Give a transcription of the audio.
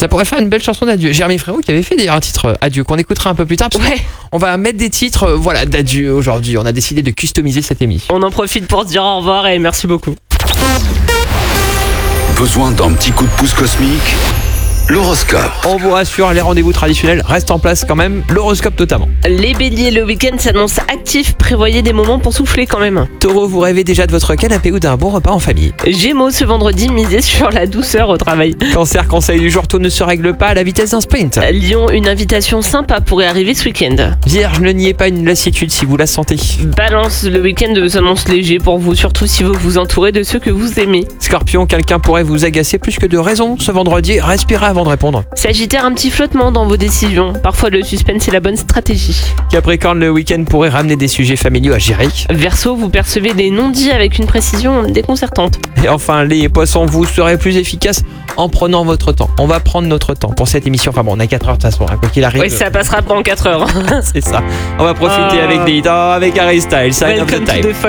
Ça pourrait faire une belle chanson d'adieu. Jérémy Frérot qui avait fait d'ailleurs un titre adieu qu'on écoutera un peu plus tard. Ouais. On va mettre des titres d'adieu aujourd'hui. On a décidé de customiser cette émission. On en profite pour se dire au revoir et merci beaucoup. Besoin d'un petit coup de pouce cosmique? L'horoscope. On vous rassure, les rendez-vous traditionnels restent en place quand même, l'horoscope notamment. Les béliers, le week-end s'annonce actif, prévoyez des moments pour souffler quand même. Taureau, vous rêvez déjà de votre canapé ou d'un bon repas en famille. Gémeaux, ce vendredi, misez sur la douceur au travail. Cancer, conseil du jour, tout ne se règle pas à la vitesse d'un sprint. Lion, une invitation sympa pourrait arriver ce week-end. Vierge, ne niez pas une lassitude si vous la sentez. Balance, le week-end s'annonce léger pour vous, surtout si vous vous entourez de ceux que vous aimez. Scorpion, quelqu'un pourrait vous agacer plus que de raison. Ce vendredi, respirez avant de répondre. Sagittaire, un petit flottement dans vos décisions. Parfois le suspense est la bonne stratégie. Capricorne, le week-end pourrait ramener des sujets familiaux à gérer. Verseau, vous percevez des non-dits avec une précision déconcertante. Et enfin, les poissons, vous serez plus efficace en prenant votre temps. On va prendre notre temps pour cette émission. Enfin bon, on a 4 heures de toute façon, quoi qu'il arrive. Oui, ça passera pas en 4 heures. C'est ça. On va profiter avec des avec Harry Styles. Sign of the Welcome to Time. the